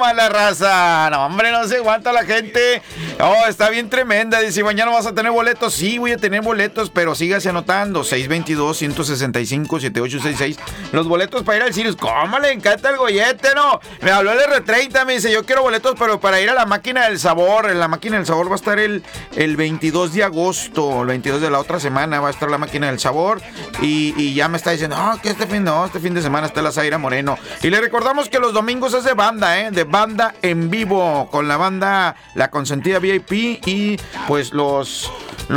nomás la raza. No, hombre, no se aguanta la gente. Oh, está bien tremenda. Dice, mañana vas a tener boletos. Sí, voy a tener boletos, pero sígase anotando. 622-165-7866. Los boletos para ir al Sirius. ¿Cómo le encanta el gollete, no? Me habló el R30, me dice, yo quiero boletos, pero para ir a la Máquina del Sabor. En la Máquina del Sabor va a estar el 22 de agosto. El 22 de la otra semana va a estar la Máquina del Sabor. Y ya me está diciendo, que este fin de semana está la Zaira Moreno. Y le recordamos que los domingos es de banda, de banda en vivo, con la banda La Consentida VIP y pues los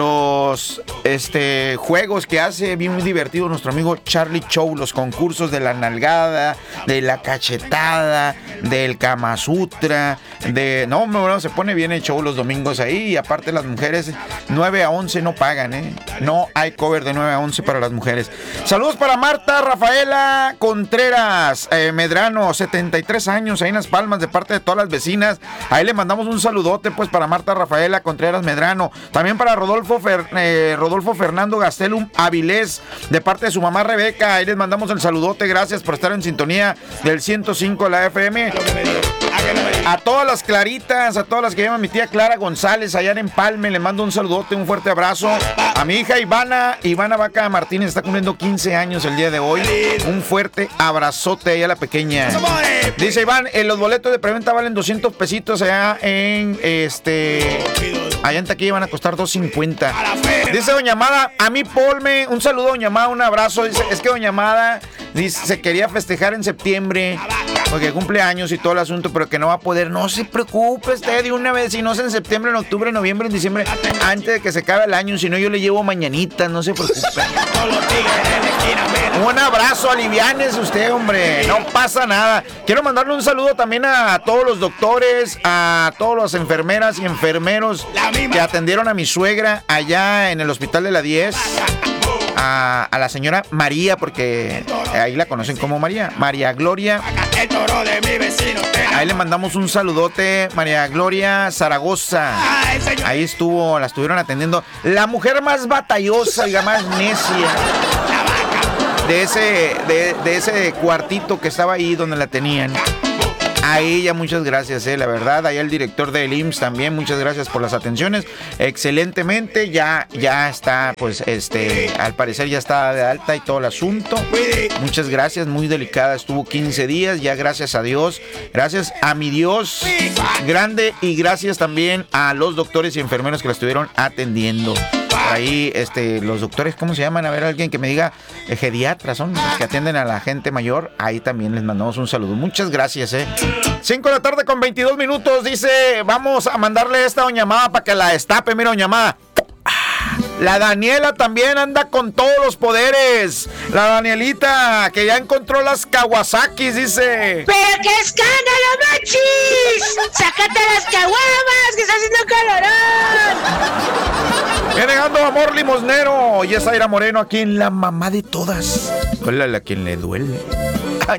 juegos que hace bien muy divertido nuestro amigo Charlie Show, los concursos de la nalgada, de la cachetada, del Kama Sutra, se pone bien el show los domingos ahí. Y aparte las mujeres 9 a 11 no pagan, no hay cover de 9 a 11 para las mujeres. Saludos para Marta Rafaela Contreras Medrano, 73 años, ahí en Las Palmas, de parte de todas las vecinas. Ahí le mandamos un saludote pues para Marta Rafaela Contreras Medrano. También para Rodolfo Fernando Gastelum Avilés, de parte de su mamá Rebeca. Ahí les mandamos el saludote, gracias por estar en sintonía del 105 de la FM. A todas las Claritas, a todas las que llaman mi tía Clara González allá en Empalme, le mando un saludote, un fuerte abrazo. A mi hija Ivana Vaca Martínez, está cumpliendo 15 años el día de hoy. Un fuerte abrazote allá a la pequeña. Dice Iván, los boletos de preventa valen 200 pesitos allá en allá en Taquilla van a costar 2.50. Dice doña Amada, a mí Polme, un saludo doña Amada, un abrazo. Dice, es que doña Amada dice, se quería festejar en septiembre porque cumple años y todo el asunto, pero que no va a poder. No se preocupe usted de una vez, si no es en septiembre, en octubre, en noviembre, en diciembre, antes de que se acabe el año, si no yo le llevo mañanitas, no se preocupe. Un abrazo, alivianes usted, hombre, no pasa nada. Quiero mandarle un saludo también a todos los doctores, a todas las enfermeras y enfermeros que atendieron a mi suegra allá en el hospital de la 10. A la señora María, porque ahí la conocen como María Gloria. Ahí le mandamos un saludote, María Gloria Zaragoza. Ahí la estuvieron atendiendo. La mujer más batallosa y más necia de ese cuartito que estaba ahí donde la tenían. A ella muchas gracias, la verdad. Ahí el director del IMSS también, muchas gracias por las atenciones. Excelentemente, ya está, pues, al parecer ya está de alta y todo el asunto. Muchas gracias, muy delicada, estuvo 15 días, ya gracias a Dios, gracias a mi Dios grande y gracias también a los doctores y enfermeros que la estuvieron atendiendo. Ahí, los doctores, ¿cómo se llaman? A ver, alguien que me diga, geriatras son los que atienden a la gente mayor. Ahí también les mandamos un saludo. Muchas gracias, 5 de la tarde con 22 minutos. Dice, vamos a mandarle esta doña Amada para que la destape. Mira, doña Amada. La Daniela también anda con todos los poderes. La Danielita, que ya encontró las Kawasakis, dice. ¡Pero qué escándalo, machis! ¡Sácate las caguamas, que está haciendo calorón! Viene llegando amor limosnero. Y es Zaira Moreno aquí en La Mamá de Todas. Hola, a quien le duele.